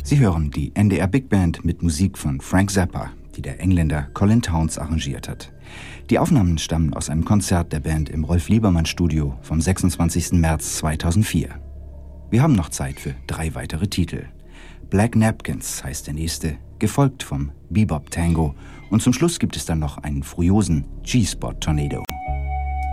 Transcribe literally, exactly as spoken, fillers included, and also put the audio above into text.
Sie hören die N D R Big Band mit Musik von Frank Zappa, die der Engländer Colin Towns arrangiert hat. Die Aufnahmen stammen aus einem Konzert der Band im Rolf-Liebermann-Studio vom sechsundzwanzigsten März zweitausendvier. Wir haben noch Zeit für drei weitere Titel. Black Napkins heißt der nächste, gefolgt vom Bebop Tango, und zum Schluss gibt es dann noch einen furiosen G-Spot Tornado.